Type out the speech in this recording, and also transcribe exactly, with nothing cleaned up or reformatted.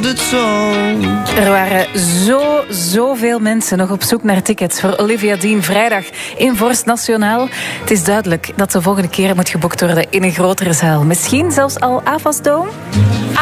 its own. Er waren zo, zoveel mensen nog op zoek naar tickets voor Olivia Dean vrijdag in Vorst Nationaal. Het is duidelijk dat de volgende keer moet geboekt worden in een grotere zaal. Misschien zelfs al Avasdome?